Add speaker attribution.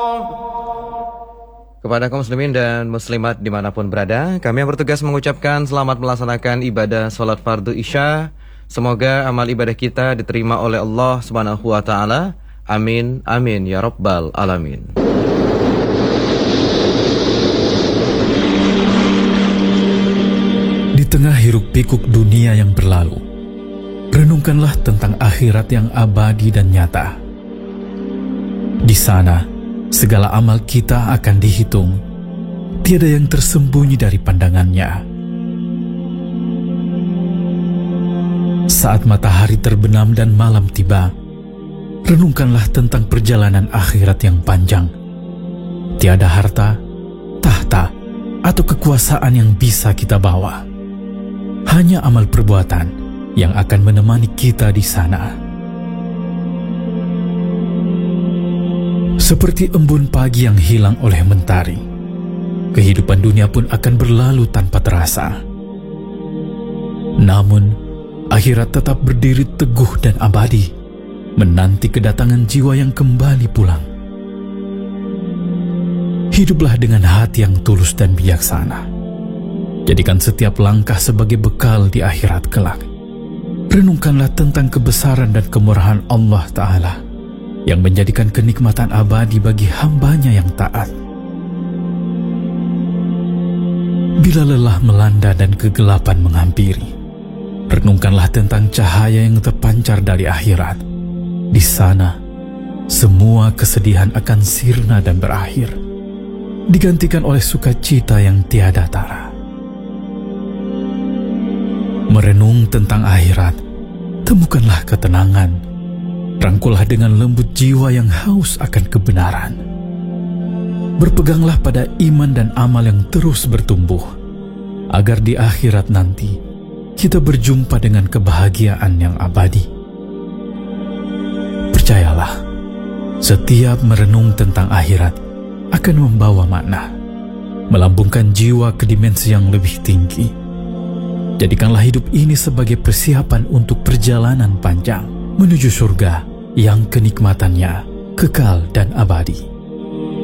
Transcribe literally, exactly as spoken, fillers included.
Speaker 1: Kepada kaum muslimin dan muslimat dimanapun berada, kami yang bertugas mengucapkan selamat melaksanakan ibadah sholat fardu isya. Semoga amal ibadah kita diterima oleh Allah Subhanahu wa Ta'ala. Amin, amin ya rabbal alamin.
Speaker 2: Di tengah hiruk pikuk dunia yang berlalu, renungkanlah tentang akhirat yang abadi dan nyata. Di sana, segala amal kita akan dihitung, tiada yang tersembunyi dari pandangannya. Saat matahari terbenam dan malam tiba, renungkanlah tentang perjalanan akhirat yang panjang. Tiada harta, tahta, atau kekuasaan yang bisa kita bawa. Hanya amal perbuatan yang akan menemani kita di sana. Seperti embun pagi yang hilang oleh mentari, kehidupan dunia pun akan berlalu tanpa terasa. Namun, akhirat tetap berdiri teguh dan abadi, menanti kedatangan jiwa yang kembali pulang. Hiduplah dengan hati yang tulus dan bijaksana. Jadikan setiap langkah sebagai bekal di akhirat kelak. Renungkanlah tentang kebesaran dan kemurahan Allah Ta'ala yang menjadikan kenikmatan abadi bagi hambanya yang taat. Bila lelah melanda dan kegelapan menghampiri, renungkanlah tentang cahaya yang terpancar dari akhirat. Di sana, semua kesedihan akan sirna dan berakhir, digantikan oleh sukacita yang tiada tara. Merenung tentang akhirat, temukanlah ketenangan. Rangkullah dengan lembut jiwa yang haus akan kebenaran. Berpeganglah pada iman dan amal yang terus bertumbuh, agar di akhirat nanti kita berjumpa dengan kebahagiaan yang abadi. Percayalah, setiap merenung tentang akhirat akan membawa makna, melambungkan jiwa ke dimensi yang lebih tinggi. Jadikanlah hidup ini sebagai persiapan untuk perjalanan panjang menuju surga yang kenikmatannya kekal dan abadi.